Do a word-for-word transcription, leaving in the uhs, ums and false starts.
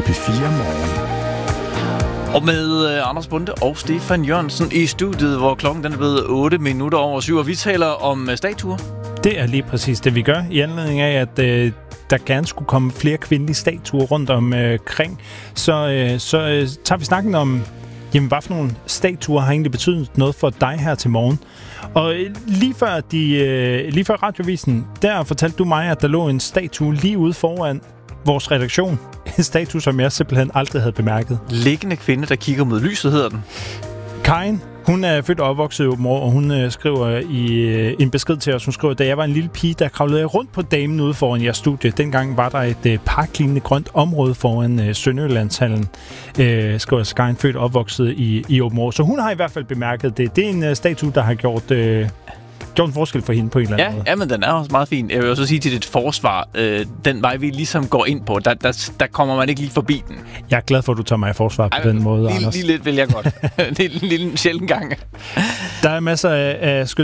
til P fire Morgen. Og med uh, Anders Bunde og Stefan Jørgensen i studiet, hvor klokken den er blevet otte minutter over syv, og vi taler om uh, statuer. Det er lige præcis det, vi gør, i anledning af, at øh, der gerne skulle komme flere kvindelige statuer rundt omkring. Øh, så øh, så øh, tager vi snakken om, jamen, hvad for nogle statuer har egentlig betydet noget for dig her til morgen. Og øh, lige før, de, øh, lige før radiovisen, der fortalte du mig, at der lå en statue lige ude foran vores redaktion. En statue, som jeg simpelthen aldrig havde bemærket. Liggende kvinde, der kigger mod lyset, hedder den. Karin, hun er født og opvokset i Åbenrå, og hun øh, skriver i øh, en besked til os, hun skriver, da jeg var en lille pige, der kravlede jeg rundt på damen ude foran jeres studie. Dengang var der et øh, parklignende grønt område foran øh, Sønderjyllandshallen, øh, skriver Karin, født og opvokset i, i Åbenrå. Så hun har i hvert fald bemærket det. Det er en øh, statue, der har gjort... Øh, gjort en forskel for hende på en eller anden ja, måde. Ja, men den er også meget fin. Jeg vil også sige til dit forsvar, øh, den vej, vi ligesom går ind på, der, der, der kommer man ikke lige forbi den. Jeg er glad for, at du tager mig i forsvar på Ej, den måde, lige, Anders. Lige lidt vil jeg godt. Det er en lille sjælden gang. Der er masser af, af